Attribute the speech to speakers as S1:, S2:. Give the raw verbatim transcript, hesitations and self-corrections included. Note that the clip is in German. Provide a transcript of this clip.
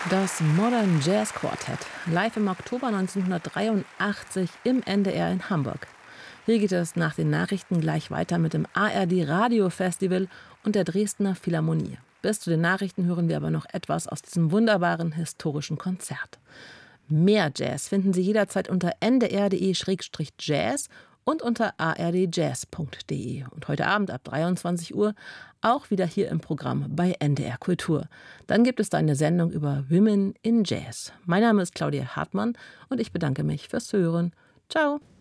S1: Das Modern Jazz Quartet, live im Oktober neunzehnhundertdreiundachtzig im N D R in Hamburg. Hier geht es nach den Nachrichten gleich weiter mit dem A R D Radio Festival und der Dresdner Philharmonie. Bis zu den Nachrichten hören wir aber noch etwas aus diesem wunderbaren historischen Konzert. Mehr Jazz finden Sie jederzeit unter n d r punkt d e slash jazz und unter a r d jazz punkt d e. Und heute Abend ab dreiundzwanzig Uhr auch wieder hier im Programm bei N D R Kultur. Dann gibt es da eine Sendung über Women in Jazz. Mein Name ist Claudia Hartmann und ich bedanke mich fürs Zuhören. Ciao.